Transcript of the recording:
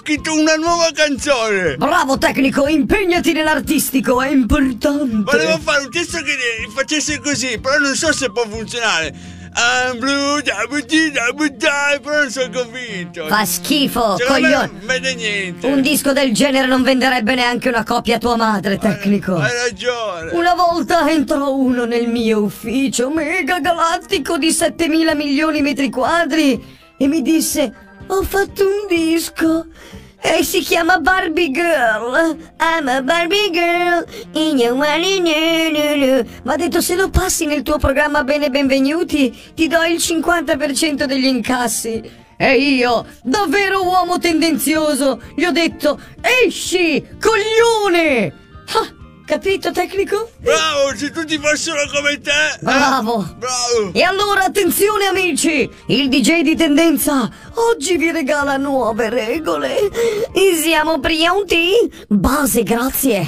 scritto una nuova canzone. Bravo tecnico, impegnati nell'artistico, è importante. Volevo fare un testo che facesse così, però non so se può funzionare. I'm blue, però non sono convinto. Fa schifo, Secondo me coglione. non vede niente. Un disco del genere non venderebbe neanche una copia a tua madre, tecnico. Hai ragione. Una volta entrò uno nel mio ufficio mega galattico di 7.000 milioni metri quadri e mi disse: ho fatto un disco e si chiama Barbie Girl. I'm a Barbie Girl in your money. Ma ha detto: se lo passi nel tuo programma Bene Benvenuti ti do il 50% degli incassi. E io, davvero uomo tendenzioso, gli ho detto: esci, coglione! Ah, capito tecnico? Bravo, se tutti fossero come te. Bravo. Bravo. E allora attenzione amici, il DJ di tendenza oggi vi regala nuove regole. E siamo pronti? Base, grazie.